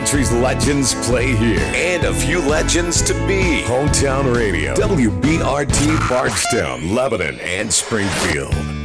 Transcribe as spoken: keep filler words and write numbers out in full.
country's legends play here. And a few legends to be. Hometown Radio. W B R T Bardstown, Lebanon, and Springfield.